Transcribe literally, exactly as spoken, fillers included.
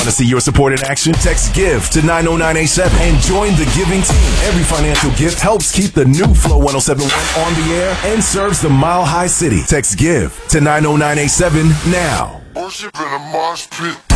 Want to see your support in action? Text GIVE to nine oh nine eight seven and join the giving team. Every financial gift helps keep the new Flow one oh seven point one on the air and serves the Mile High City. Text GIVE to nine oh nine eight seven now. Worship in a mosh pit.